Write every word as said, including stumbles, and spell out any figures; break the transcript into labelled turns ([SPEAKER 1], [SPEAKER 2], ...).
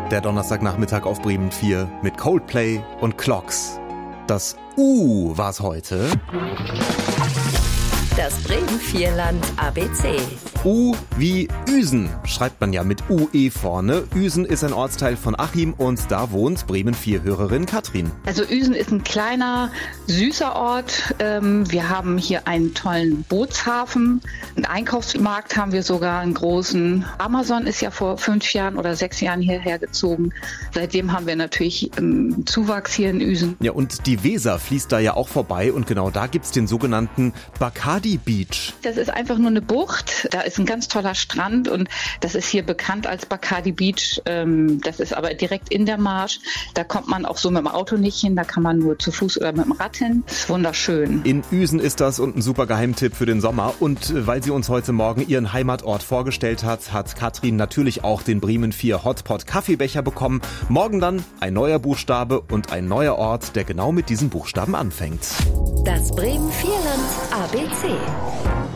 [SPEAKER 1] Der Donnerstagnachmittag auf Bremen vier mit Coldplay und Clocks. Das U war's heute.
[SPEAKER 2] Das Bremen vier Land A B C.
[SPEAKER 1] U wie Uesen, schreibt man ja mit U E vorne. Uesen ist ein Ortsteil von Achim und da wohnt Bremen vier Hörerin Katrin.
[SPEAKER 3] Also Uesen ist ein kleiner, süßer Ort. Wir haben hier einen tollen Bootshafen. Einen Einkaufsmarkt haben wir sogar, einen großen. Amazon ist ja vor fünf Jahren oder sechs Jahren hierher gezogen. Seitdem haben wir natürlich Zuwachs hier in Uesen.
[SPEAKER 1] Ja, und die Weser fließt da ja auch vorbei und genau da gibt's den sogenannten Bacardi Beach.
[SPEAKER 3] Das ist einfach nur eine Bucht. Da ist ein ganz toller Strand und das ist hier bekannt als Bacardi Beach. Das ist aber direkt in der Marsch. Da kommt man auch so mit dem Auto nicht hin, da kann man nur zu Fuß oder mit dem Rad hin. Das ist wunderschön.
[SPEAKER 1] In Uesen ist das und ein super Geheimtipp für den Sommer. Und weil sie uns heute Morgen ihren Heimatort vorgestellt hat, hat Katrin natürlich auch den Bremen vier Hotpot Kaffeebecher bekommen. Morgen dann ein neuer Buchstabe und ein neuer Ort, der genau mit diesen Buchstaben anfängt.
[SPEAKER 2] Das Bremen vier Land A B C.